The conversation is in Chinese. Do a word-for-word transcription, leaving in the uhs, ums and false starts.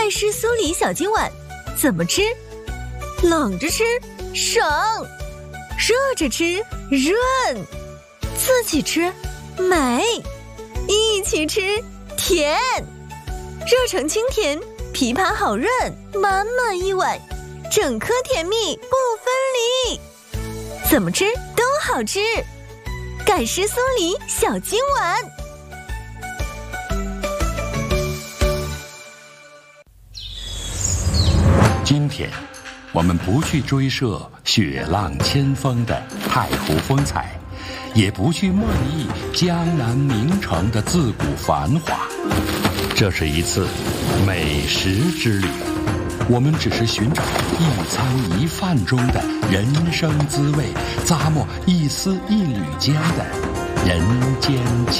盖诗酥梨小金碗怎么吃？冷着吃省，热着吃润，自己吃美，一起吃甜。热成清甜，枇杷好润，满满一碗，整颗甜蜜不分离。怎么吃都好吃，盖诗酥梨小金碗。 今天我们不去追涉雪浪千峰的太湖风采，也不去梦忆江南名城的自古繁华。这是一次美食之旅，我们只是寻找一餐一饭中的人生滋味，咂摸一丝一缕间的人间情。